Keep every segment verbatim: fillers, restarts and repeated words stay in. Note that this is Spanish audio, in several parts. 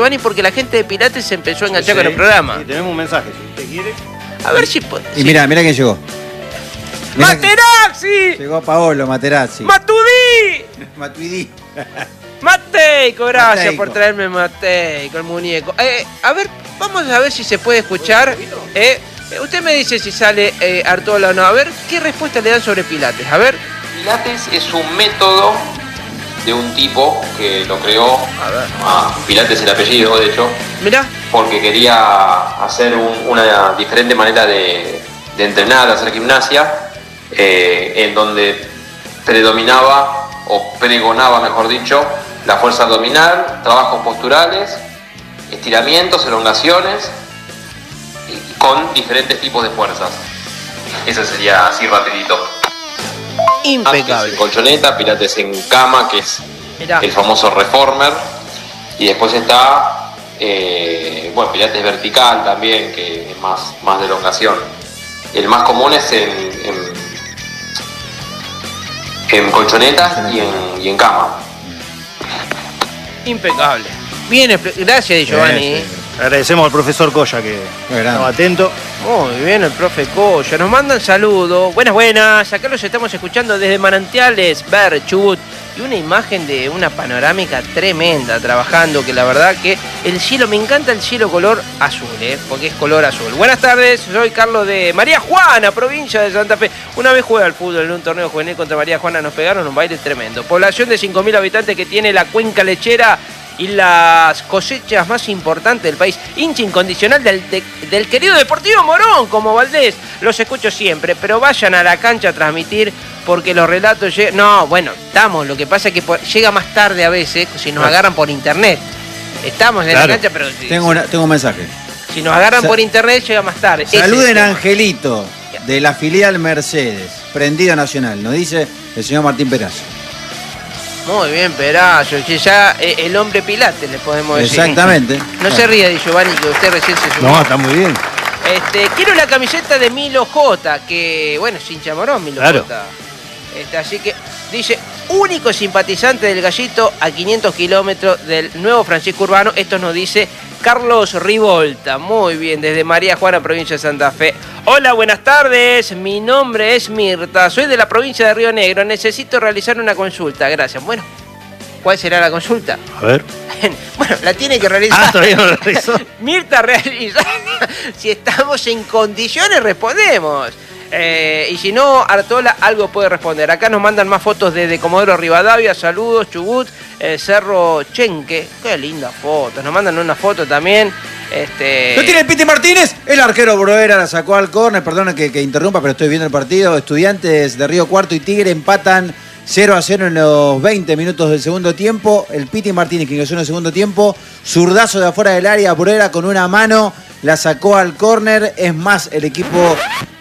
Giovanni, porque la gente de Pilates se empezó a enganchar Sí, con el programa. Sí, tenemos un mensaje, si usted quiere. A ver si... Y si... mira, mira quién llegó. Mirá ¡Materazzi! Llegó Paolo Materazzi. ¡Matudí! Matuidi. Mateico, gracias Mateico. por traerme Mateico, el muñeco. Eh, a ver, vamos a ver si se puede escuchar. Eh, usted me dice si sale eh, Artola o no. A ver, ¿qué respuesta le dan sobre Pilates? A ver. Pilates es un método de un tipo que lo creó, ah, Pilates es el apellido de hecho, Mirá. porque quería hacer un- una diferente manera de, de entrenar, de hacer gimnasia, eh, en donde predominaba, o pregonaba mejor dicho, la fuerza abdominal, trabajos posturales, estiramientos, elongaciones, y con diferentes tipos de fuerzas. Eso sería así rapidito. Impecable. Pilates en colchoneta, pilates en cama, que es Mirá. el famoso reformer, y después está eh, bueno, pilates vertical también, que es más, más de elongación. El más común es en, en, en colchonetas y en, y en cama. Impecable. Bien, expl- gracias Giovanni. Sí, sí. Agradecemos al profesor Coya que Muy grande. estaba atento. Muy bien, el profe Coya. Nos mandan saludos. Buenas, buenas. Acá los estamos escuchando desde Manantiales, Ver, Chubut. Y una imagen de una panorámica tremenda trabajando, que la verdad que el cielo, me encanta el cielo color azul, ¿eh? Porque es color azul. Buenas tardes, soy Carlos de María Juana, provincia de Santa Fe. Una vez jugué al fútbol en un torneo juvenil contra María Juana, nos pegaron un baile tremendo. Población de cinco mil habitantes que tiene la cuenca lechera y las cosechas más importantes del país. Hincha incondicional del, de- del querido Deportivo Morón, como Valdés. Los escucho siempre, pero vayan a la cancha a transmitir porque los relatos llegan... No, bueno, estamos. Lo que pasa es que por- llega más tarde a veces si nos Claro. agarran por internet. Estamos en Claro. la cancha, pero si, Tengo, una- tengo un mensaje. si nos agarran Sa- por internet llega más tarde. Ese es el Saluden a tema. Angelito, de la filial Mercedes, Prendido Nacional, nos dice el señor Martín Perazo. Muy bien, Perazo. Que ya eh, el hombre Pilates, le podemos decir. Exactamente. No se ría de Giovanni, que usted recién se sumó. No, está muy bien. Este, quiero la camiseta de Milo J, que bueno, es hincha Morón, Milo Claro. J. Este, así que dice, único simpatizante del Gallito a quinientos kilómetros del nuevo Francisco Urbano. Esto nos dice Carlos Rivolta. Muy bien, desde María Juana, provincia de Santa Fe. Hola, buenas tardes. Mi nombre es Mirta. Soy de la provincia de Río Negro. Necesito realizar una consulta. Gracias. Bueno, ¿cuál será la consulta? A ver. Bueno, la tiene que realizar. Ah, todavía no lo realizó. Mirta, realiza. Si estamos en condiciones, respondemos. Eh, y si no, Artola algo puede responder. Acá nos mandan más fotos desde Comodoro Rivadavia. Saludos, Chubut, eh, Cerro Chenque. Qué linda foto. Nos mandan una foto también. Este... ¿Lo tiene el Piti Martínez? El arquero Broera la sacó al córner. Perdona que, que interrumpa, pero estoy viendo el partido. Estudiantes de Río Cuarto y Tigre empatan cero a cero en los veinte minutos del segundo tiempo. El Piti Martínez, que ingresó en el segundo tiempo, zurdazo de afuera del área. Broera con una mano la sacó al córner. Es más, el equipo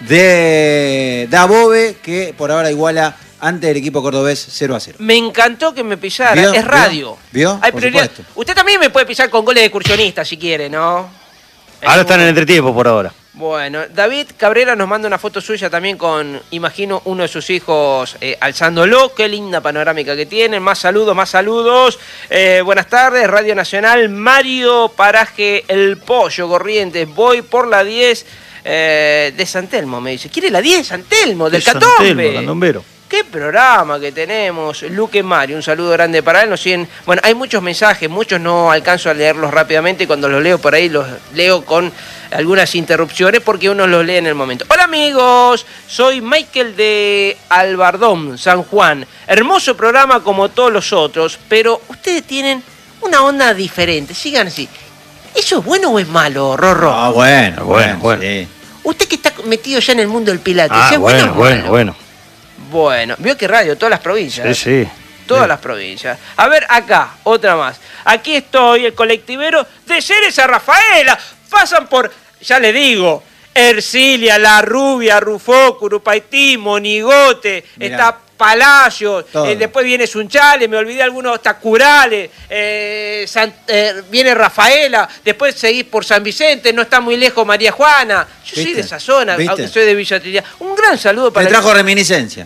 de Dabove, que por ahora iguala ante el equipo cordobés cero a cero. Me encantó que me pisara. ¿Vio? Es radio. ¿Vio? Hay Por prioridad. supuesto. Usted también me puede pisar con goles de excursionista si quiere, ¿no? Ahora están en entretiempo por ahora. Bueno, David Cabrera nos manda una foto suya también con, imagino, uno de sus hijos eh, alzándolo. Qué linda panorámica que tienen. Más saludos, más saludos. Eh, buenas tardes, Radio Nacional. Mario Paraje El Pollo Corrientes. Voy por la diez eh, de San Telmo, me dice. ¿Quiere la diez? San Telmo, del San Catombe. Telmo, candombero. Qué programa que tenemos. Luque Mario, un saludo grande para él. Nos siguen. Bueno, hay muchos mensajes, muchos no alcanzo a leerlos rápidamente y cuando los leo por ahí los leo con algunas interrupciones porque uno los lee en el momento. Hola amigos, soy Michael de Albardón, San Juan. Hermoso programa como todos los otros, pero ustedes tienen una onda diferente. Sigan así. ¿Eso es bueno o es malo, Rorro? Ah, bueno, Bueno, bueno. sí. Usted que está metido ya en el mundo del pilates, Ah, ¿es bueno bueno, o bueno, malo? bueno. Bueno, vio que radio, todas las provincias. Sí, sí. Todas las provincias. A ver, acá, otra más. Aquí estoy, el colectivero de Ceres a Rafaela. Pasan por, ya le digo, Ercilia, La Rubia, Rufó, Curupaití, Monigote. Mirá. Está Palacios, eh, después viene Sunchales, me olvidé algunos Tacurales, eh, San, eh, viene Rafaela, después seguís por San Vicente, no está muy lejos María Juana. Yo ¿Viste? soy de esa zona, ¿Viste? aunque soy de Villa Trinidad. Un gran saludo para... Me trajo el... reminiscencia.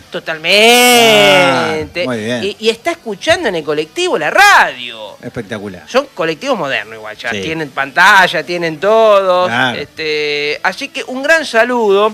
Totalmente. Ah, muy bien. Y, y está escuchando en el colectivo la radio. Espectacular. Son colectivos modernos igual, ya sí. tienen pantalla, tienen todo. Claro. Este, así que un gran saludo.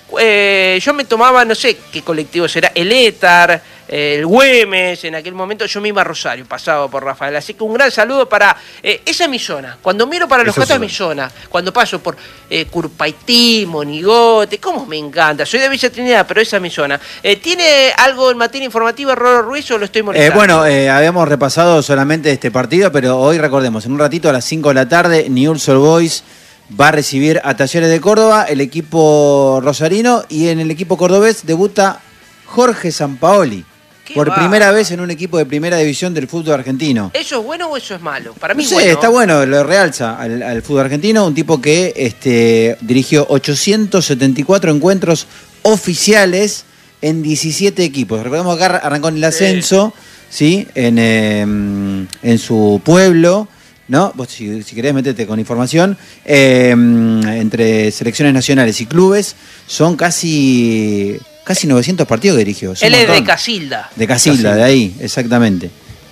Eh, yo me tomaba, no sé qué colectivo será, el Étar, eh, el Güemes, en aquel momento yo me iba a Rosario, pasaba por Rafael. Así que un gran saludo para... Eh, esa es mi zona. Cuando miro para los gatos es mi zona. Cuando paso por eh, Curpaití, Monigote, cómo me encanta. Soy de Villa Trinidad, pero esa es mi zona. Eh, ¿Tiene algo en materia informativa Rolo Ruiz o lo estoy molestando? Eh, bueno, eh, habíamos repasado solamente este partido, pero hoy recordemos, en un ratito a las cinco de la tarde, Newell's Old Boys va a recibir a Talleres de Córdoba, el equipo rosarino, y en el equipo cordobés debuta Jorge Sampaoli. Por va? primera vez en un equipo de primera división del fútbol argentino. ¿Eso es bueno o eso es malo? Para mí no es sé, bueno. Está bueno, lo realza al, al fútbol argentino, un tipo que este, dirigió ochocientos setenta y cuatro encuentros oficiales en diecisiete equipos. Recordemos que arrancó en el ascenso, sí, ¿sí? En, eh, en su pueblo. ¿No? Vos si, si querés meterte con información, eh, entre selecciones nacionales y clubes, son casi casi novecientos partidos que dirigió. Él es de Casilda. De Casilda, Casilda, de ahí, exactamente.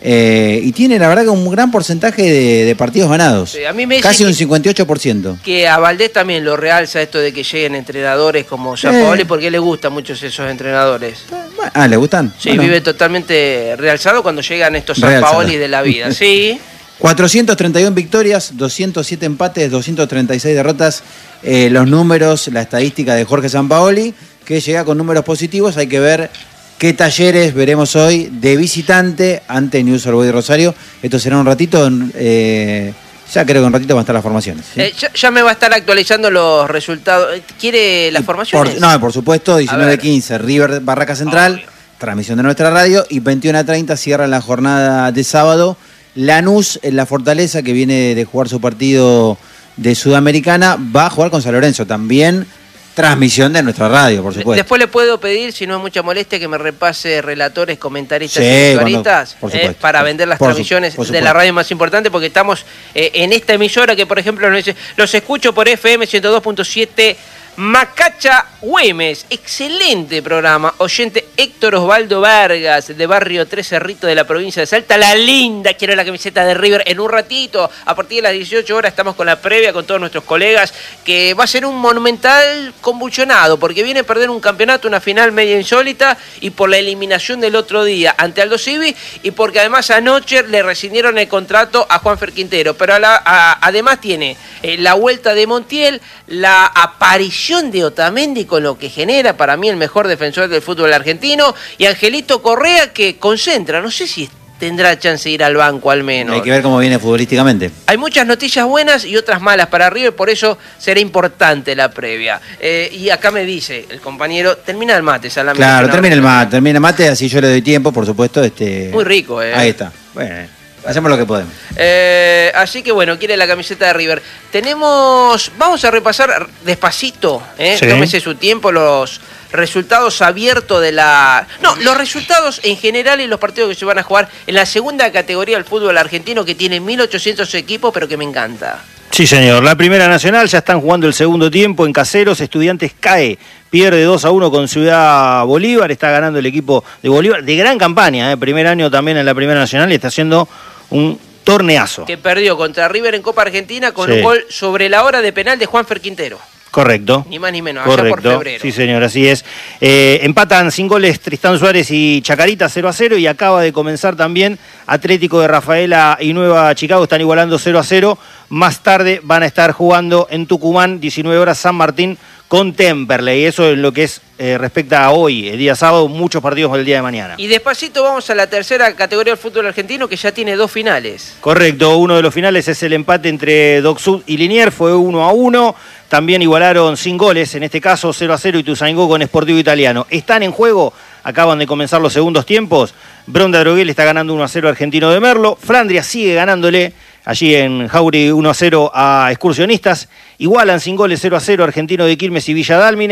Eh, y tiene la verdad que un gran porcentaje de, de partidos ganados. Sí, a mí me casi un cincuenta y ocho por ciento. Que a Valdés también lo realza esto de que lleguen entrenadores como Sampaoli, eh. porque le gustan muchos esos entrenadores. Ah, ¿le gustan? Sí, bueno. Vive totalmente realzado cuando llegan estos Sampaoli de la vida. Sí. cuatrocientas treinta y una victorias, doscientos siete empates, doscientas treinta y seis derrotas. Eh, los números, la estadística de Jorge Sampaoli, que llega con números positivos. Hay que ver qué Talleres veremos hoy de visitante ante Newell's Old Boys de Rosario. Esto será un ratito, eh, ya creo que un ratito van a estar las formaciones. ¿Sí? Eh, ya, ya me va a estar actualizando los resultados. ¿Quiere las formaciones? Por, no, por supuesto, diecinueve quince, River Barraca Central, obvio. Transmisión de nuestra radio, y veintiuno a treinta cierra la jornada de sábado. Lanús, en la Fortaleza, que viene de jugar su partido de Sudamericana, va a jugar con San Lorenzo. También transmisión de nuestra radio, por supuesto. Después le puedo pedir, si no es mucha molestia, que me repase relatores, comentaristas sí, y historitas eh, para vender las por transmisiones su, de la radio más importante, porque estamos eh, en esta emisora que, por ejemplo, los escucho por F M ciento dos punto siete Macacha Güemes, excelente programa. Oyente Héctor Osvaldo Vargas, de Barrio Tres Cerrito de la provincia de Salta. La linda, quiero la camiseta de River en un ratito. A partir de las dieciocho horas estamos con la previa con todos nuestros colegas, que va a ser un monumental convulsionado, porque viene a perder un campeonato, una final media insólita, y por la eliminación del otro día ante Aldo Civi, y porque además anoche le rescindieron el contrato a Juanfer Quintero. Pero a la, a, además tiene eh, la vuelta de Montiel, la aparición de Otamendi, con lo que genera para mí el mejor defensor del fútbol argentino, y Angelito Correa, que concentra, no sé si tendrá chance de ir al banco al menos. Hay que ver cómo viene futbolísticamente. Hay muchas noticias buenas y otras malas para River, por eso será importante la previa. Eh, y acá me dice el compañero, termina el mate, Salame. Claro, termina el mate, termina el mate, así yo le doy tiempo, por supuesto. Este... Muy rico, ¿eh? Ahí está. Bueno. Hacemos lo que podemos. Eh, así que bueno, quiere la camiseta de River. Tenemos, vamos a repasar despacito, ¿eh? Sí. Tómese su tiempo, los resultados abiertos de la... No, los resultados en general y los partidos que se van a jugar en la segunda categoría del fútbol argentino, que tiene mil ochocientos equipos, pero que me encanta. Sí, señor. La Primera Nacional, ya están jugando el segundo tiempo en Caseros. Estudiantes cae, pierde dos a uno con Ciudad Bolívar. Está ganando el equipo de Bolívar. De gran campaña, ¿eh? Primer año también en la Primera Nacional y está haciendo un torneazo. Que perdió contra River en Copa Argentina con sí. un gol sobre la hora de penal de Juanfer Quintero. Correcto. Ni más ni menos, Correcto. allá por febrero. Sí, señor, así es. Eh, empatan sin goles Tristán Suárez y Chacarita cero a cero, y acaba de comenzar también Atlético de Rafaela y Nueva Chicago, están igualando cero a cero. Más tarde van a estar jugando en Tucumán, diecinueve horas, San Martín con Temperley. Eso es lo que es eh, respecta a hoy, el día sábado, muchos partidos el día de mañana. Y despacito vamos a la tercera categoría del fútbol argentino, que ya tiene dos finales. Correcto, uno de los finales es el empate entre Doc Sud y Liniers, fue uno a uno. También igualaron sin goles, en este caso cero a cero Ituzaingó con Sportivo Italiano. Están en juego, acaban de comenzar los segundos tiempos. Bronda Droguel está ganando uno a cero Argentino de Merlo. Flandria sigue ganándole allí en Jauri uno a cero a Excursionistas. Igualan sin goles cero a cero Argentino de Quilmes y Villa Dálmine.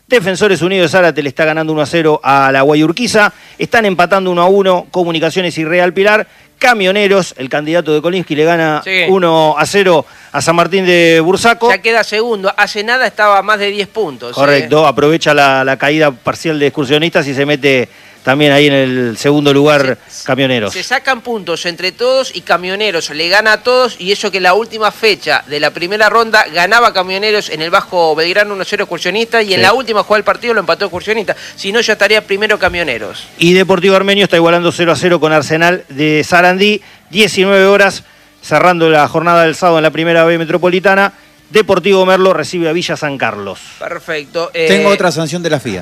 Defensores Unidos de Zárate le está ganando uno a cero a la Guayurquiza. Están empatando uno a uno Comunicaciones y Real Pilar. Camioneros, el candidato de Kolinsky, le gana sí. uno a cero a San Martín de Bursaco. Ya queda segundo. Hace nada estaba a más de diez puntos. Correcto. ¿eh? Aprovecha la, la caída parcial de Excursionistas y se mete también ahí en el segundo lugar se, Camioneros. Se sacan puntos entre todos y Camioneros le gana a todos, y eso que la última fecha de la primera ronda ganaba Camioneros en el Bajo Belgrano uno a cero Excursionistas, y sí. en la última jugada del partido lo empató Excursionistas. Si no, ya estaría primero Camioneros. Y Deportivo Armenio está igualando cero a cero con Arsenal de Sarandí. diecinueve horas, cerrando la jornada del sábado en la primera B metropolitana. Deportivo Merlo recibe a Villa San Carlos. Perfecto. Eh... Tengo otra sanción de la F I A.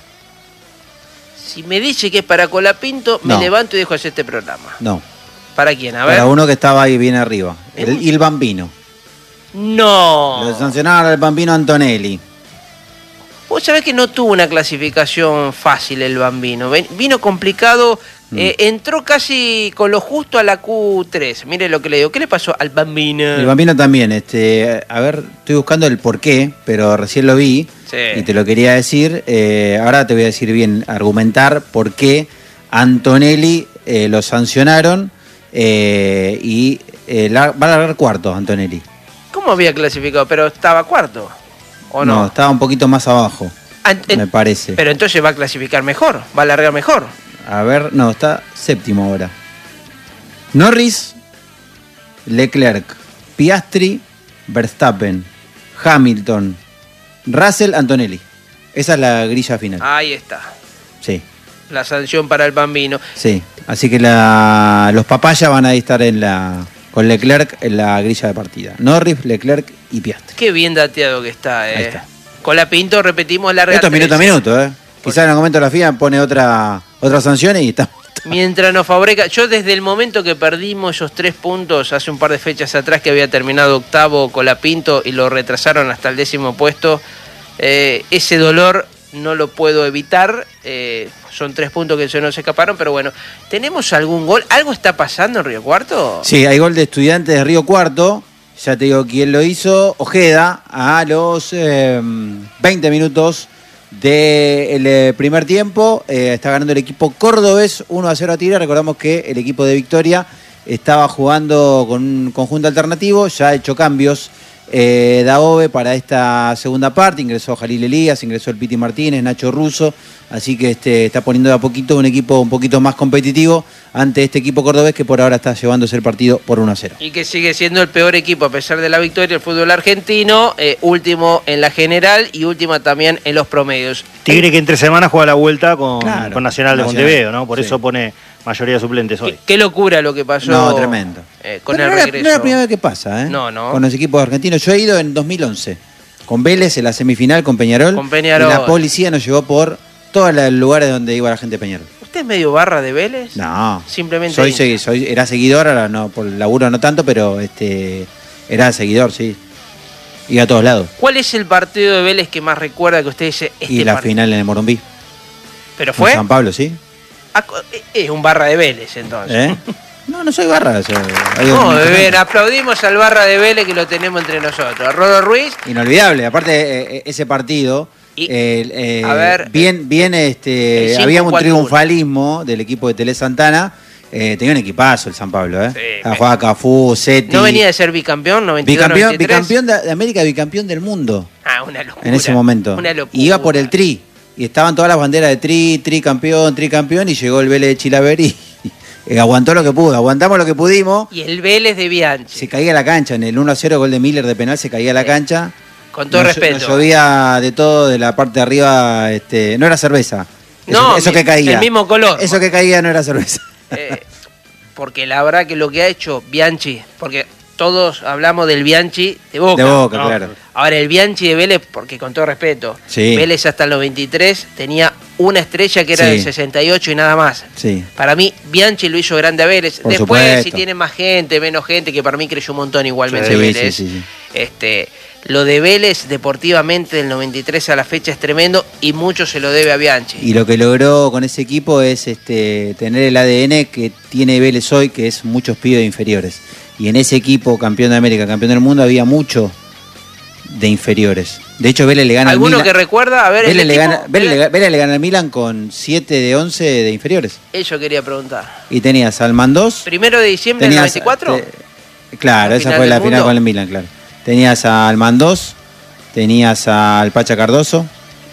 Si me dice que es para Colapinto, me no. levanto y dejo hacer este programa. No. ¿Para quién? A ver. Para uno que estaba ahí bien arriba. El, el Bambino. No. Lo sancionaron al Bambino Antonelli. Vos sabés que no tuvo una clasificación fácil el Bambino. Vino complicado. Mm. Eh, entró casi con lo justo a la Q tres. Mire lo que le digo. ¿Qué le pasó al Bambino? El Bambino también. Este, a ver, estoy buscando el porqué, pero recién lo vi. Sí. Y te lo quería decir. Eh, ahora te voy a decir bien, argumentar por qué Antonelli eh, lo sancionaron eh, y eh, la, va a largar cuarto Antonelli. ¿Cómo había clasificado? ¿Pero estaba cuarto? ¿O no? No, estaba un poquito más abajo, Ant me parece. Pero entonces va a clasificar mejor, va a largar mejor. A ver, no, está séptimo ahora. Norris, Leclerc, Piastri, Verstappen, Hamilton, Russell, Antonelli. Esa es la grilla final. Ahí está. Sí. La sanción para el Bambino. Sí, así que la, los papayas van a estar en la, con Leclerc en la grilla de partida. Norris, Leclerc y Piastri. Qué bien dateado que está, eh. Ahí está. Colapinto, repetimos, larga Esto es minuto a minuto, eh. Quizás en algún momento la F I A pone otra, otra sanción y está. Mientras nos fabrica, yo desde el momento que perdimos esos tres puntos hace un par de fechas atrás, que había terminado octavo Colapinto y lo retrasaron hasta el décimo puesto, eh, ese dolor no lo puedo evitar. Eh, son tres puntos que se nos escaparon, pero bueno, ¿tenemos algún gol? ¿Algo está pasando en Río Cuarto? Sí, hay gol de Estudiantes de Río Cuarto. Ya te digo quién lo hizo. Ojeda, a los eh, veinte minutos del eh, primer tiempo. Eh, está ganando el equipo cordobés uno a cero a Tigre. Recordamos que el equipo de Victoria estaba jugando con un conjunto alternativo. Ya ha hecho cambios eh, Daove para esta segunda parte. Ingresó Jalil Elías, ingresó el Piti Martínez, Nacho Russo. Así que este, está poniendo de a poquito un equipo un poquito más competitivo ante este equipo cordobés que por ahora está llevándose el partido por uno a cero. Y que sigue siendo el peor equipo a pesar de la victoria del fútbol argentino, eh, último en la general y última también en los promedios. Tigre que entre semanas juega la vuelta con, claro, con Nacional de Nacional. Montevideo, ¿no? Por Sí. eso pone mayoría de suplentes hoy. Qué, qué locura lo que pasó. No, tremendo. Eh, con Pero el no, regreso. era, no es la primera vez que pasa, ¿eh? No, no. Con los equipos argentinos. Yo he ido en dos mil once con Vélez en la semifinal con Peñarol. Con Peñarol. Y la policía nos llevó por todos los lugares donde iba la gente de Peñarol. ¿Usted es medio barra de Vélez? No. Simplemente. Soy, segui- soy Era seguidor, ahora no, por el laburo no tanto, pero este era seguidor, sí. Iba a todos lados. ¿Cuál es el partido de Vélez que más recuerda que usted dice este Y la partido? final en el Morumbí. ¿Pero En fue? San Pablo, sí. Ah, Es un barra de Vélez entonces. ¿Eh? No, no soy barra. o sea, hay No, un- bien, aplaudimos al barra de Vélez que lo tenemos entre nosotros. A Rodo Ruiz. Inolvidable. Aparte, eh, ese partido, Y, eh, eh, a ver, bien, bien, este, el cinco había un cuatro triunfalismo del equipo de Tele Santana. Eh, tenía un equipazo el San Pablo, ¿eh? Sí, Ah, jugaba Cafú, Seti. ¿No venía de ser bicampeón? noventa y dos, bicampeón, noventa y tres? bicampeón de, de América, bicampeón del mundo Ah, una locura. en ese momento. Una locura. Y iba por el tri. Y estaban todas las banderas de tri, tri campeón, tri campeón. Y llegó el Vélez de Chilaver y, y aguantó lo que pudo. Aguantamos lo que pudimos. Y el Vélez de Bianchi. Se caía la cancha. En el uno a cero, gol de Miller de penal, se caía la cancha. Con todo Nos- respeto. Nos llovía de todo, de la parte de arriba. Este, no era cerveza. Eso, No, eso mi- que caía. el mismo color. Eso que caía no era cerveza. Eh, porque la verdad que lo que ha hecho Bianchi, porque todos hablamos del Bianchi de Boca. De Boca, ¿no? claro. Ahora el Bianchi de Vélez, porque con todo respeto, Sí. Vélez hasta el noventa y tres tenía una estrella que era Sí. del sesenta y ocho y nada más. Sí. Para mí, Bianchi lo hizo grande a Vélez. Por Después, supuesto. si tiene más gente, menos gente, que para mí creció un montón igualmente Sí, Vélez. sí, sí, sí. Este, lo de Vélez deportivamente del noventa y tres a la fecha es tremendo y mucho se lo debe a Bianchi. Y lo que logró con ese equipo es este, tener el A D N que tiene Vélez hoy, que es muchos pibes inferiores. Y en ese equipo, campeón de América, campeón del mundo, había mucho de inferiores. De hecho, Vélez le gana al Milan. ¿Alguno que recuerda? A ver, Vélez, el le equipo, gana, Vélez, le, Vélez le gana al Milan con siete de once de inferiores. Eso quería preguntar. Y tenías al Mandós. ¿Primero de diciembre del noventa y cuatro? Te, claro, ¿La esa final fue del la mundo? final con el Milan, claro. Tenías al Mandós, tenías al Pacha Cardoso,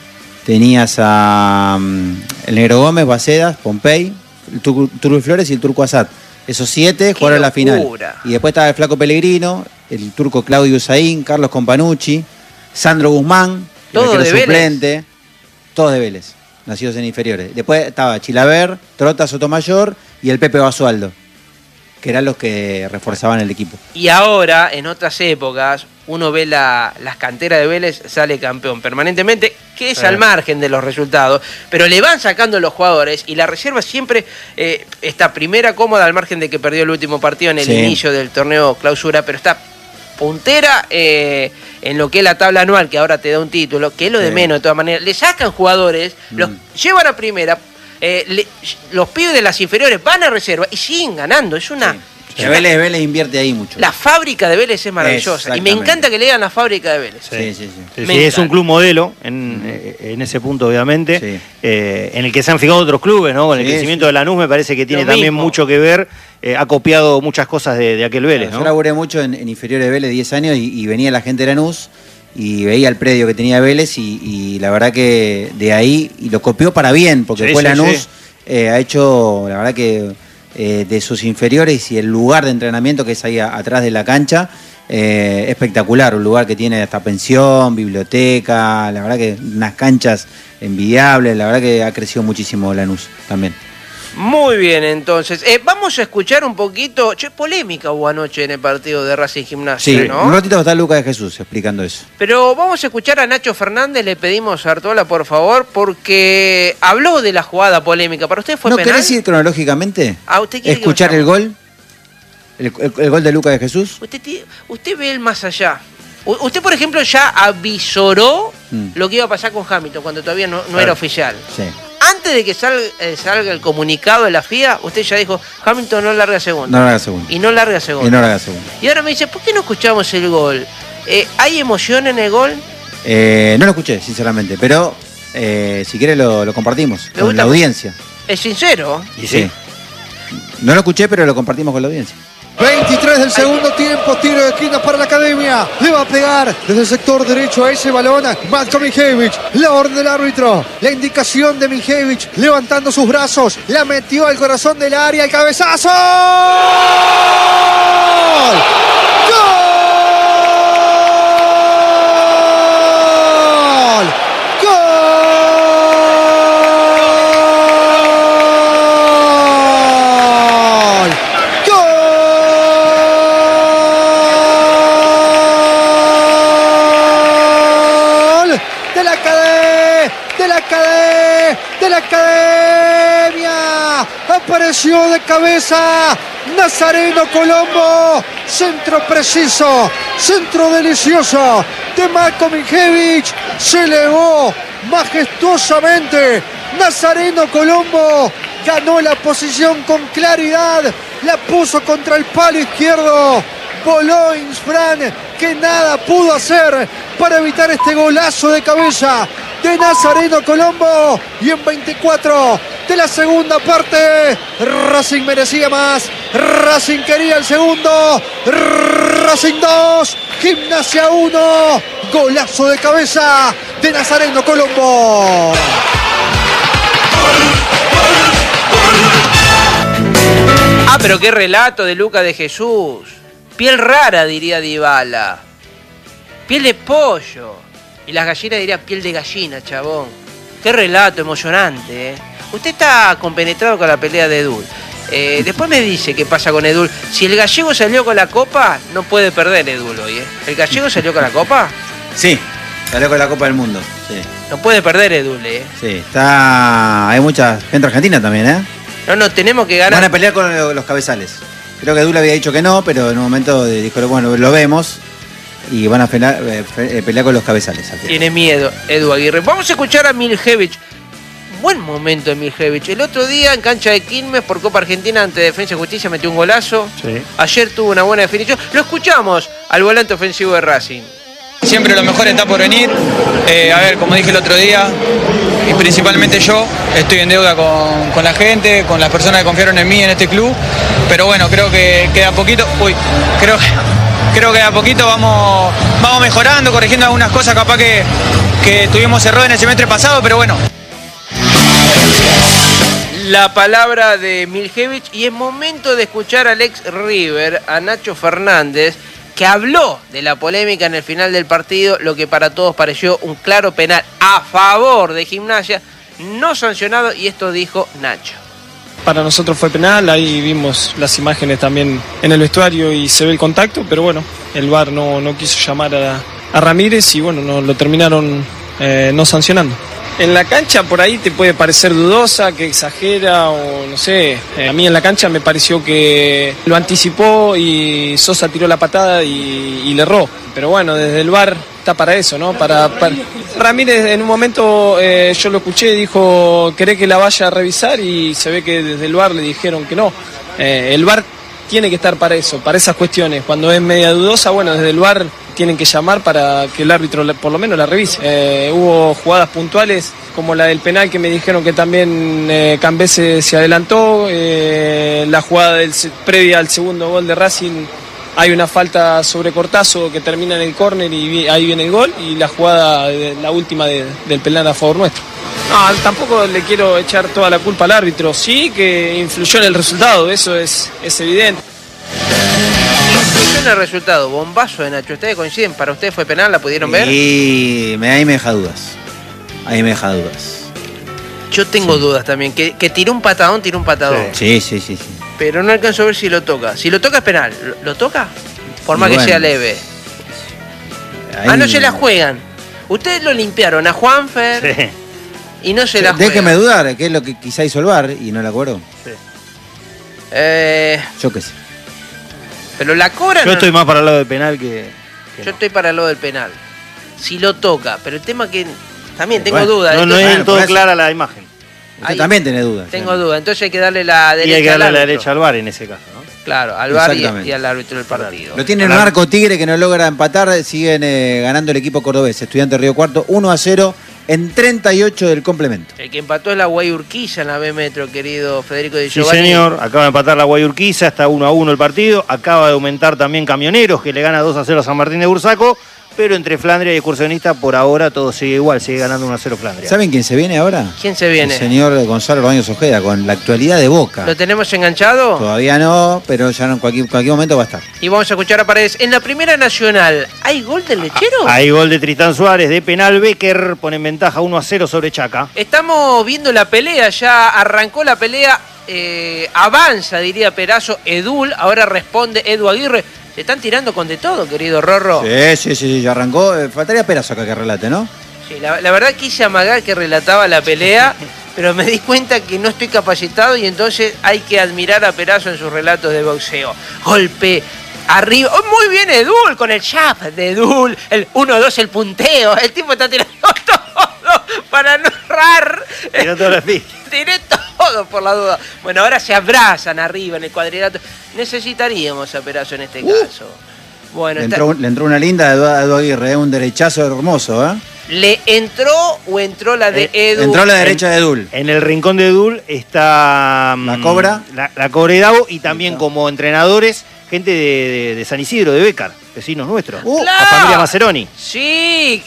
tenías a um, el Negro Gómez, Bacedas, Pompey, el Tur Turbo Flores y el Turco Asad. Esos siete jugaron la final. Y después estaba el Flaco Pellegrino, el turco Claudio Usain, Carlos Companucci, Sandro Guzmán, todo el de suplente, Vélez. Todos de Vélez, nacidos en inferiores. Después estaba Chilaver, Trota Sotomayor y el Pepe Basualdo, que eran los que reforzaban el equipo. Y ahora, en otras épocas, uno ve la, las canteras de Vélez, sale campeón permanentemente, que es eh. al margen de los resultados, pero le van sacando los jugadores y la reserva siempre eh, está primera cómoda al margen de que perdió el último partido en el sí. inicio del torneo clausura, pero está puntera eh, en lo que es la tabla anual, que ahora te da un título, que es lo de sí. menos de todas maneras. Le sacan jugadores, mm. los llevan a primera, eh, le, los pibes de las inferiores van a reserva y siguen ganando. Es una... Sí. Que Vélez, Vélez invierte ahí mucho. La fábrica de Vélez es maravillosa. Y me encanta que le digan la fábrica de Vélez. Sí, sí, sí. sí, sí es un club modelo en, mm. en ese punto, obviamente. Sí. Eh, en el que se han fijado otros clubes, ¿no? Con el sí, crecimiento sí. de Lanús me parece que tiene Lo también mismo. mucho que ver. Eh, ha copiado muchas cosas de, de aquel Vélez, claro, ¿no? Yo laburé mucho en, en inferiores de Vélez, diez años, y, y venía la gente de Lanús y veía el predio que tenía Vélez y, y la verdad que de ahí, y lo copió para bien, porque sí, después sí, Lanús sí. Eh, ha hecho, la verdad que... Eh, de sus inferiores y el lugar de entrenamiento que es ahí a, atrás de la cancha, eh, espectacular, un lugar que tiene hasta pensión, biblioteca, la verdad que unas canchas envidiables, la verdad que ha crecido muchísimo Lanús también. Muy bien, entonces, eh, vamos a escuchar un poquito, che, polémica hubo anoche en el partido de Racing Gimnasia, sí, ¿no? Un ratito está Lucas de Jesús explicando eso. Pero vamos a escuchar a Nacho Fernández, le pedimos a Artola, por favor, porque habló de la jugada polémica. ¿Para usted fue ¿No penal? querés ir cronológicamente? ¿A usted quiere escuchar el gol? El, el, ¿El gol de Lucas de Jesús? Usted, usted ve el más allá. Usted, por ejemplo, ya avisoró mm. lo que iba a pasar con Hamilton cuando todavía no, no claro. era oficial. Sí. Antes de que salga, eh, salga el comunicado de la F I A, usted ya dijo, Hamilton no larga segunda. No larga segunda. Y no larga segunda. Y no larga segunda. Y ahora me dice, ¿por qué no escuchamos el gol? Eh, ¿Hay emoción en el gol? Eh, no lo escuché, sinceramente, pero eh, si quiere lo, lo compartimos con la audiencia. Es sincero. Y sí. No lo escuché, pero lo compartimos con la audiencia. veintitrés del segundo tiempo, tiro de esquina para la Academia. Le va a pegar desde el sector derecho a ese balón Matko Mijevic. La orden del árbitro, la indicación de Mijevic, levantando sus brazos, la metió al corazón del área, el cabezazo. ¡Gol! Apareció de cabeza Nazareno Colombo, centro preciso, centro delicioso de Matko Mijevic, se elevó majestuosamente. Nazareno Colombo ganó la posición con claridad, la puso contra el palo izquierdo, voló Insfran, que nada pudo hacer para evitar este golazo de cabeza de Nazareno Colombo. Y en veinticuatro de la segunda parte, Racing merecía más, Racing quería el segundo, Racing dos, Gimnasia uno, golazo de cabeza de Nazareno Colombo. Ah, pero qué relato de Lucas de Jesús. Piel rara, diría Dybala. Piel de pollo. Y las gallinas dirían piel de gallina, chabón. Qué relato emocionante, ¿eh? Usted está compenetrado con la pelea de Edul. Eh, después me dice qué pasa con Edul. Si el gallego salió con la copa, no puede perder Edul hoy, ¿eh? ¿El gallego salió con la copa? Sí, salió con la Copa del Mundo, sí. No puede perder Edul, ¿eh? Sí, está... hay mucha gente argentina también, ¿eh? No, no, tenemos que ganar. Van a pelear con los cabezales. Creo que Edul había dicho que no, pero en un momento dijo, bueno, lo vemos. Y van a pelear, eh, pelear con los cabezales. Tiene miedo Edu Aguirre. Vamos a escuchar a Miljevich. Buen momento de Miljevich. El otro día en cancha de Quilmes por Copa Argentina ante Defensa y Justicia metió un golazo. Sí. Ayer tuvo una buena definición. Lo escuchamos al volante ofensivo de Racing. Siempre lo mejor está por venir. Eh, a ver, como dije el otro día, y principalmente yo, estoy en deuda con, con la gente, con las personas que confiaron en mí en este club. Pero bueno, creo que, que de a poquito, uy, creo, creo que de a poquito vamos, vamos mejorando, corrigiendo algunas cosas capaz que, que tuvimos error en el semestre pasado, pero bueno. La palabra de Miljevich, y es momento de escuchar al ex River, a Nacho Fernández, que habló de la polémica en el final del partido, lo que para todos pareció un claro penal a favor de Gimnasia, no sancionado, y esto dijo Nacho. Para nosotros fue penal, ahí vimos las imágenes también en el vestuario y se ve el contacto, pero bueno, el V A R no, no quiso llamar a, a Ramírez y bueno, no, lo terminaron eh, no sancionando. En la cancha por ahí te puede parecer dudosa, que exagera o no sé. Eh, a mí en la cancha me pareció que lo anticipó y Sosa tiró la patada y, y le erró. Pero bueno, desde el V A R está para eso, ¿no? Para, para... Ramírez en un momento eh, yo lo escuché, dijo, ¿querés que la vaya a revisar? Y se ve que desde el V A R le dijeron que no. Eh, el V A R tiene que estar para eso, para esas cuestiones. Cuando es media dudosa, bueno, desde el V A R tienen que llamar para que el árbitro por lo menos la revise. Eh, hubo jugadas puntuales como la del penal que me dijeron que también eh, Cambese se adelantó. Eh, la jugada del, previa al segundo gol de Racing hay una falta sobre Cortazo que termina en el córner y ahí viene el gol. Y la jugada, de, la última de, del penal a favor nuestro. No, tampoco le quiero echar toda la culpa al árbitro. Sí que influyó en el resultado, eso es, es evidente. Influyó en el resultado, bombazo de Nacho. ¿Ustedes coinciden? ¿Para ustedes fue penal? ¿La pudieron ver? Y me, ahí me deja dudas. Ahí me deja dudas. Yo tengo sí. dudas también. Que, que tiró un patadón, tiró un patadón. Sí, sí, sí, sí. Pero no alcanzo a ver si lo toca. Si lo toca es penal. ¿Lo, lo toca? Por más y que bueno, sea leve. Ahí... Ah, no se la juegan. Ustedes lo limpiaron a Juanfer. Sí. Y no se la juega. Déjeme dudar, que es lo que quizá hizo el V A R y no la cobró. Sí. Eh, Yo qué sé. Pero la cobra. Yo no... estoy más para el lado del penal que. que Yo no. estoy para el lado del penal. Si lo toca. Pero el tema que. También tengo bueno, dudas. No, entonces, no es del todo clara la imagen. Usted ahí, también tiene dudas. Tengo claro. dudas. Entonces hay que darle la derecha. Y hay que darle al la derecha al V A R en ese caso, ¿no? Claro, al V A R y, y al árbitro del partido. Lo tiene el Marco Tigre que no logra empatar. Siguen eh, ganando el equipo cordobés. Estudiante Río Cuarto uno a cero en treinta y ocho del complemento. El que empató es la Guayurquiza en la B Metro, querido Federico de Sí, Giovanni. señor. Acaba de empatar la Guayurquiza. Está uno a uno el partido. Acaba de aumentar también Camioneros, que le gana dos a cero a San Martín de Bursaco. Pero entre Flandria y Excursionista, por ahora todo sigue igual, sigue ganando uno a cero Flandria. ¿Saben quién se viene ahora? ¿Quién se viene? El señor Gonzalo Ordóñez Ojeda, con la actualidad de Boca. ¿Lo tenemos enganchado? Todavía no, pero ya en cualquier, cualquier momento va a estar. Y vamos a escuchar a Paredes. En la Primera Nacional, ¿hay gol del Lechero? Ah, hay gol de Tristán Suárez, de penal. Becker pone en ventaja uno a cero sobre Chaca. Estamos viendo la pelea, ya arrancó la pelea, eh, avanza, diría Perazo, Edul, ahora responde Edu Aguirre. Se están tirando con de todo, querido Rorro. Sí, sí, sí, ya arrancó. Eh, faltaría Perazo acá que relate, ¿no? Sí, la, la verdad quise amagar que relataba la pelea, pero me di cuenta que no estoy capacitado y entonces hay que admirar a Perazo en sus relatos de boxeo. Golpe, arriba, oh, muy bien Edul, con el chap de Edul, el uno dos, el punteo, el tipo está tirando todo para no errar. Tiró todo la pista. Tiré todo por la duda. Bueno, ahora se abrazan arriba en el cuadrilátero. Necesitaríamos a Perazo en este uh, caso. Bueno, le, está... entró, le entró una linda a Edu Aguirre, ¿eh? Un derechazo hermoso, ¿eh? ¿Le entró o entró la de Edu? Entró la derecha en, de Edul. En el rincón de Edul está la Cobra. La, la Cobra y Dago, y también como entrenadores, gente de, de, de San Isidro, de Bécar, vecinos nuestros. Uh, la familia Maceroni. Sí.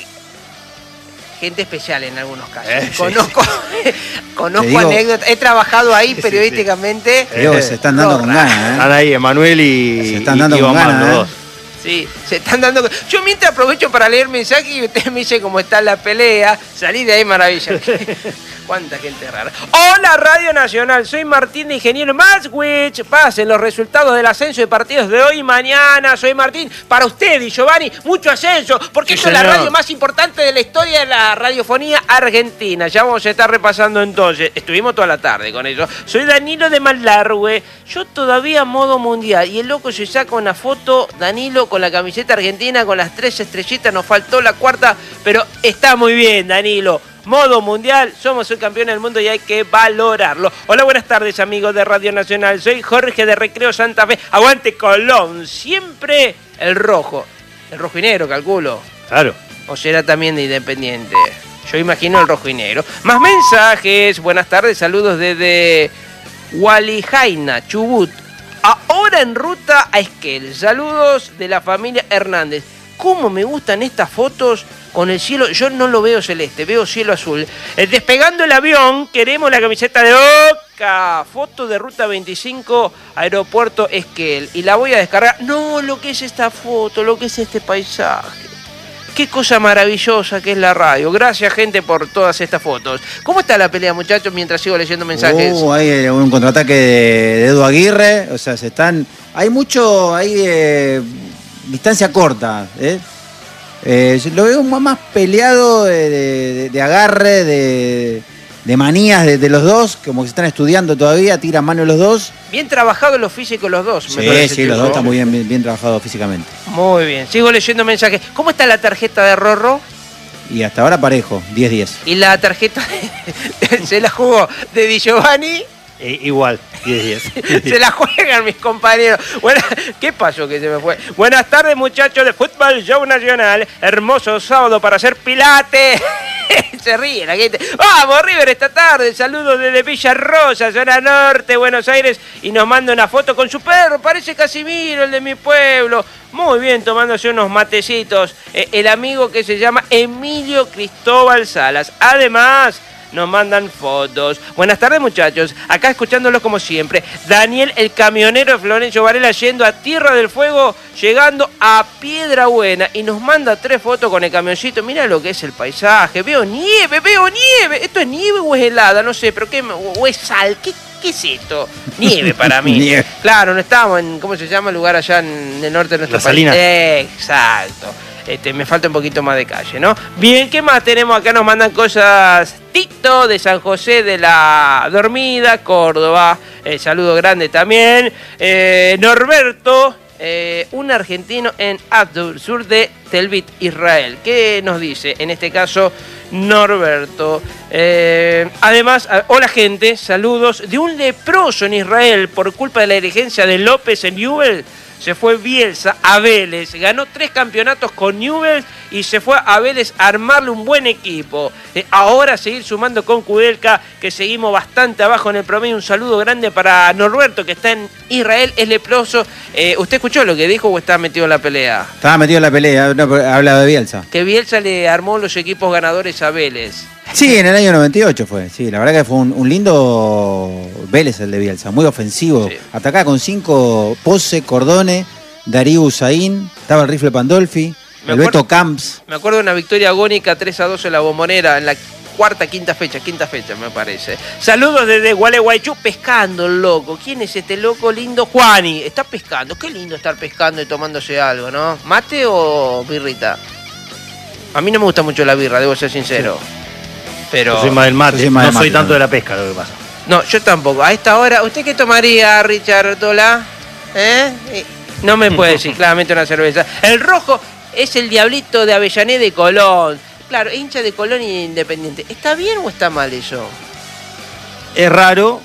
Gente especial en algunos casos. Eh, conozco sí. conozco digo, anécdotas. He trabajado ahí sí, periodísticamente. Sí, sí. Eh, se están dando no, con ganas. ¿eh? Están ahí Emanuel y, se están dando y con Iván ganas, Mando, ¿eh? dos. Sí, se están dando... Yo mientras aprovecho para leer mensajes y usted me dice cómo está la pelea. Salí de ahí, maravilla. Cuánta gente rara. Hola, Radio Nacional. Soy Martín de Ingeniero Maswich. Pasen los resultados del ascenso de partidos de hoy y mañana. Soy Martín. Para usted y Giovanni, mucho ascenso. Porque sí, esto es la radio más importante de la historia de la radiofonía argentina. Ya vamos a estar repasando entonces. Estuvimos toda la tarde con ellos. Soy Danilo de Malargüe. Yo todavía modo mundial. Y el loco se saca una foto, Danilo, con la camiseta argentina, con las tres estrellitas. Nos faltó la cuarta, pero está muy bien, Danilo. Modo mundial, somos el campeón del mundo y hay que valorarlo. Hola, buenas tardes, amigos de Radio Nacional. Soy Jorge de Recreo Santa Fe. Aguante Colón, siempre el rojo. El rojo y negro, calculo. Claro. ¿O será también de Independiente? Yo imagino el rojo y negro. Más mensajes. Buenas tardes, saludos desde Hualijaina, Chubut. Ahora en ruta a Esquel. Saludos de la familia Hernández. ¿Cómo me gustan estas fotos con el cielo? Yo no lo veo celeste, veo cielo azul. Eh, despegando el avión, queremos la camiseta de Boca. Foto de ruta veinticinco, aeropuerto Esquel. Y la voy a descargar. No, lo que es esta foto, lo que es este paisaje. Qué cosa maravillosa que es la radio. Gracias, gente, por todas estas fotos. ¿Cómo está la pelea, muchachos, mientras sigo leyendo mensajes? Uh, hay un contraataque de, de Edu Aguirre. O sea, se están... Hay mucho... Hay eh, distancia corta. ¿eh? Eh, lo veo más peleado de, de, de agarre, de, de manías de, de los dos. Como que se están estudiando todavía. Tiran mano los dos. Bien trabajados los físicos los dos. Sí, me sí, los dos están muy bien, bien, bien trabajados físicamente. Muy bien, sigo leyendo mensajes. ¿Cómo está la tarjeta de Rorro? Y hasta ahora parejo, diez diez. ¿Y la tarjeta de, se la jugó de Di Giovanni? Eh, igual, diez diez. Se la juegan mis compañeros. Buena, ¿qué pasó que se me fue? Buenas tardes, muchachos de Fútbol Show Nacional. Hermoso sábado para hacer pilates. Se ríe la gente. ¡Vamos, River, esta tarde! Saludos desde Villa Rosa, zona norte, Buenos Aires. Y nos manda una foto con su perro. Parece Casimiro, el de mi pueblo. Muy bien, tomándose unos matecitos. Eh, el amigo que se llama Emilio Cristóbal Salas. Además, nos mandan fotos. Buenas tardes, muchachos. Acá escuchándolos como siempre. Daniel, el camionero de Florencio Varela, yendo a Tierra del Fuego, llegando a Piedra Buena. Y nos manda tres fotos con el camioncito. Mira lo que es el paisaje. Veo nieve, veo nieve. ¿Esto es nieve o es helada? No sé, pero ¿qué? ¿O es sal? ¿Qué, qué es esto? Nieve para mí. Nieve. Claro, no estamos en, ¿cómo se llama el lugar allá en el norte de nuestro La país? Salina. Exacto. Este, me falta un poquito más de calle, ¿no? Bien, ¿qué más tenemos acá? Nos mandan cosas. Tito de San José de la Dormida, Córdoba. Eh, saludo grande también. Eh, Norberto, eh, un argentino en Abdur, sur de Tel Aviv, Israel. ¿Qué nos dice? En este caso, Norberto. Eh, además, a, hola gente, saludos. De un leproso en Israel por culpa de la dirigencia de López en Newell's. Se fue Bielsa a Vélez, ganó tres campeonatos con Newell's y se fue a Vélez a armarle un buen equipo. Eh, ahora seguir sumando con Kudelka, que seguimos bastante abajo en el promedio. Un saludo grande para Norberto, que está en Israel, es leproso. Eh, ¿Usted escuchó lo que dijo o está metido en la pelea? Estaba metido en la pelea, no, habla de Bielsa. Que Bielsa le armó los equipos ganadores a Vélez. Sí, en el año noventa y ocho fue. Sí, la verdad que fue un, un lindo Vélez el de Bielsa, muy ofensivo. Sí. Atacaba con cinco, Pose, Cordone, Darío Usain, estaba el rifle Pandolfi, me el acuerdo, Beto Camps. Me acuerdo de una victoria agónica tres a dos en la Bombonera en la cuarta, quinta fecha, quinta fecha me parece. Saludos desde Gualeguaychú, pescando el loco. ¿Quién es este loco lindo? Juani, está pescando. Qué lindo estar pescando y tomándose algo, ¿no? ¿Mate o birrita? A mí no me gusta mucho la birra, debo ser sincero. Sí. Pero yo soy más del mate, soy más no del mate, soy tanto de la pesca lo que pasa. No, yo tampoco. A esta hora, ¿usted qué tomaría, Richard Tola? ¿Eh? No me puede decir claramente una cerveza. El rojo es el diablito de Avellaneda y Colón. Claro, hincha de Colón y Independiente. ¿Está bien o está mal eso? Es raro.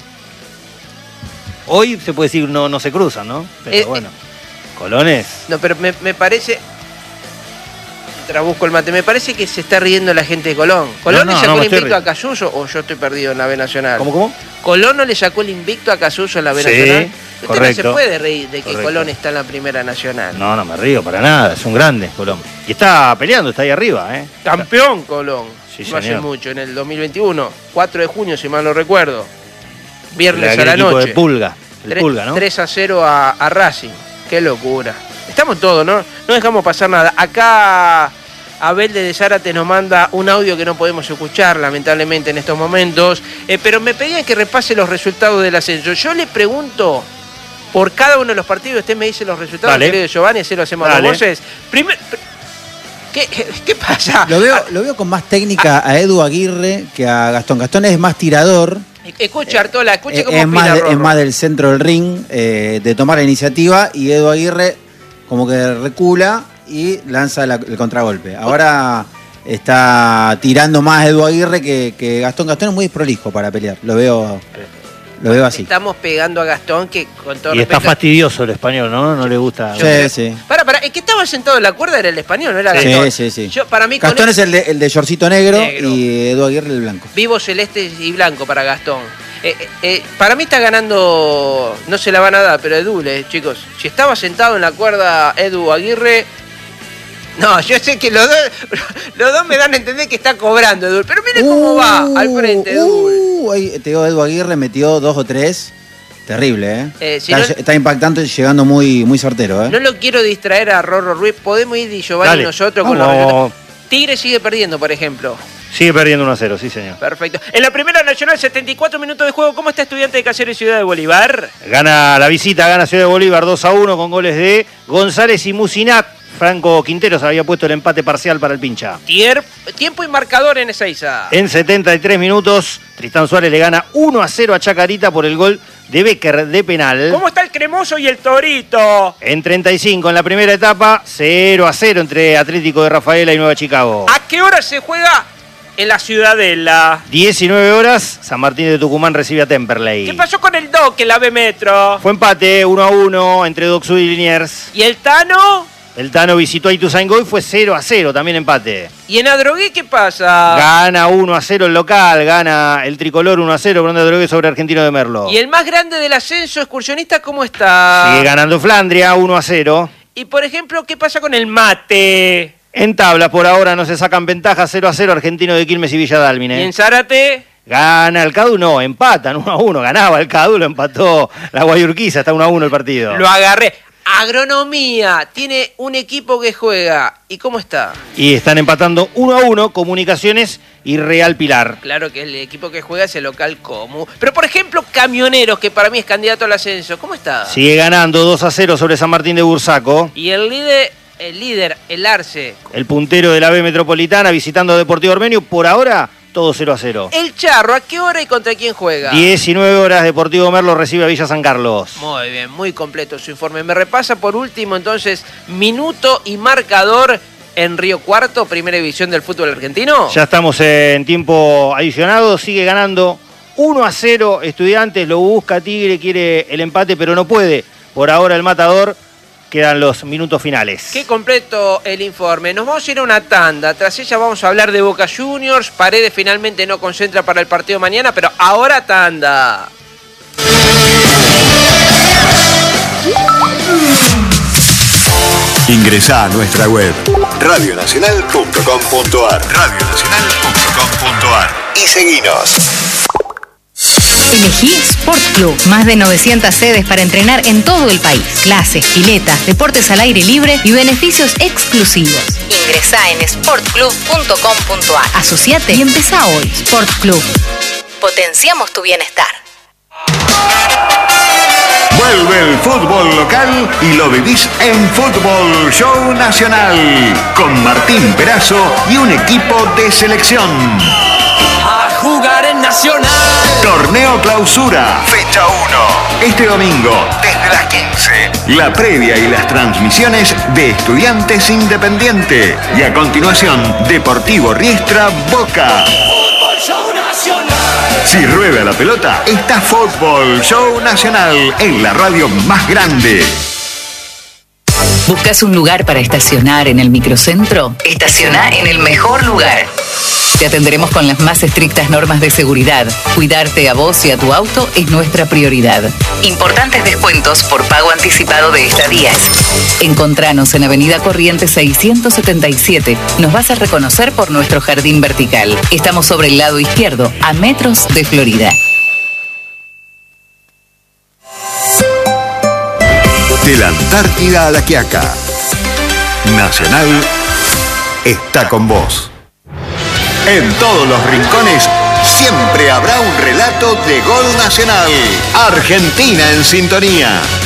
Hoy se puede decir no, no se cruzan, ¿no? Pero eh, bueno, eh, Colón es... No, pero me, me parece... Mientras busco el mate, me parece que se está riendo la gente de Colón. ¿Colón no, no, le sacó no, el invicto a Cayuso o yo estoy perdido en la B Nacional? ¿Cómo, cómo? ¿Colón no le sacó el invicto a Cayuso en la B sí, Nacional? Usted correcto, no se puede reír de que correcto. Colón está en la Primera Nacional. No, no me río para nada, es un grande Colón. Y está peleando, está ahí arriba, ¿eh? Campeón Colón. Sí, no señor. hace mucho, en el dos mil veintiuno, cuatro de junio, si mal no recuerdo. Viernes el a la noche. De Pulga, el tres, Pulga, ¿no? tres a cero a, a Racing. Qué locura. Estamos todos, ¿no? No dejamos pasar nada. Acá Abel de Zárate nos manda un audio que no podemos escuchar, lamentablemente, en estos momentos. Eh, pero me pedían que repase los resultados del ascenso. Yo le pregunto por cada uno de los partidos, usted me dice los resultados, Dale. querido Giovanni, así lo hacemos Dale. dos voces. Primer, ¿qué, ¿Qué pasa? Lo veo, lo veo con más técnica a Edu Aguirre que a Gastón. Gastón es más tirador. Escucha, Artola, escucha eh, cómo es, opina más de, Rorro. es más del centro del ring, eh, de tomar la iniciativa, y Edu Aguirre como que recula y lanza la, el contragolpe. Ahora está tirando más Edu Aguirre que, que Gastón. Gastón es muy desprolijo para pelear, lo veo. Lo veo así. Estamos pegando a Gastón, que con todo Y respeto... está fastidioso el español, ¿no? No le gusta. Sí, sí. Para, para, el que estaba sentado en la cuerda era el español, no era Sí, Gastón. sí, sí. Yo, para mí, Gastón con es el de, el de shortcito negro, Negro. y Edu Aguirre el blanco. Vivo celeste y blanco para Gastón. Eh, eh, eh, para mí está ganando, no se la van a dar, pero Edule, chicos. Si estaba sentado en la cuerda Edu Aguirre... No, yo sé que los dos, los dos me dan a entender que está cobrando Edu. Pero mire cómo Uh, va al frente Edu. Uh, ahí, te digo, Edu Aguirre metió dos o tres. Terrible, ¿eh? Eh, si está, no- está impactante, llegando muy, muy certero, ¿eh? No lo quiero distraer a Rorro Ruiz. Podemos ir Di Giovanni Dale. nosotros con Vamos. la receta. Tigre sigue perdiendo, por ejemplo. Sigue perdiendo uno a cero, sí, señor. Perfecto. En la primera nacional, setenta y cuatro minutos de juego. ¿Cómo está Estudiante de Cáceres y Ciudad de Bolívar? Gana la visita, gana Ciudad de Bolívar dos a uno con goles de González y Musinat. Franco Quinteros había puesto el empate parcial para el pincha. Tier- tiempo y marcador en Ezeiza. En setenta y tres minutos, Tristán Suárez le gana uno a cero a Chacarita por el gol de Becker de penal. ¿Cómo está el Cremoso y el Torito? En treinta y cinco, en la primera etapa, cero a cero entre Atlético de Rafaela y Nueva Chicago. ¿A qué hora se juega en la Ciudadela? diecinueve horas, San Martín de Tucumán recibe a Temperley. ¿Qué pasó con el Doc en la B Metro? Fue empate uno a uno entre Doxud y Liniers. ¿Y el Tano? El Tano visitó a Ituzaingó y fue cero a cero, también empate. ¿Y en Adrogué qué pasa? Gana uno a cero el local, gana el tricolor uno a cero, Bronda Drogué sobre Argentino de Merlo. ¿Y el más grande del ascenso excursionista cómo está? Sigue ganando Flandria uno a cero. Y por ejemplo, ¿qué pasa con el Mate? En tablas por ahora no se sacan ventajas, cero a cero Argentino de Quilmes y Villa Dálmine. ¿Y en Zárate? Gana el Cadu, no, empatan uno a uno, ganaba el Cadu, lo empató la Guayurquiza, está uno a uno el partido. Lo agarré. Agronomía, tiene un equipo que juega. ¿Y cómo está? Y están empatando uno a uno Comunicaciones y Real Pilar. Claro que el equipo que juega es el local Comu. Pero por ejemplo, Camioneros, que para mí es candidato al ascenso, ¿cómo está? Sigue ganando dos a cero sobre San Martín de Bursaco. Y el líder, el líder, el Arce. El puntero de la B Metropolitana visitando a Deportivo Ormenio, por ahora todo cero a cero. El Charro, ¿a qué hora y contra quién juega? diecinueve horas, Deportivo Merlo recibe a Villa San Carlos. Muy bien, muy completo su informe. Me repasa por último entonces minuto y marcador en Río Cuarto, primera división del fútbol argentino. Ya estamos en tiempo adicionado, sigue ganando uno a cero Estudiantes, lo busca Tigre, quiere el empate pero no puede. Por ahora el Matador, quedan los minutos finales. Qué completo el informe. Nos vamos a ir a una tanda. Tras ella vamos a hablar de Boca Juniors. Paredes finalmente no concentra para el partido mañana, pero ahora tanda. Ingresá a nuestra web radio nacional punto com punto ar radio nacional punto com punto ar y seguinos. Elegí Sport Club. Más de novecientas sedes para entrenar en todo el país. Clases, piletas, deportes al aire libre y beneficios exclusivos. Ingresá en sport club punto com punto ar. Asociate y empezá hoy. Sport Club. Potenciamos tu bienestar. Vuelve el fútbol local y lo vivís en Fútbol Show Nacional con Martín Perazo y un equipo de selección. A jugar en Nacional. Torneo Clausura, fecha uno. Este domingo, desde las quince. La previa y las transmisiones de Estudiantes Independiente. Y a continuación, Deportivo Riestra Boca. Fútbol Show Nacional. Si rueda la pelota, está Fútbol Show Nacional en la radio más grande. ¿Buscas un lugar para estacionar en el microcentro? Estaciona en el mejor lugar. Te atenderemos con las más estrictas normas de seguridad. Cuidarte a vos y a tu auto es nuestra prioridad. Importantes descuentos por pago anticipado de estadías. Encontranos en Avenida Corrientes seiscientos setenta y siete. Nos vas a reconocer por nuestro jardín vertical. Estamos sobre el lado izquierdo, a metros de Florida. De la Antártida a la Quiaca, Nacional está con vos. En todos los rincones siempre habrá un relato de gol nacional. Argentina en sintonía.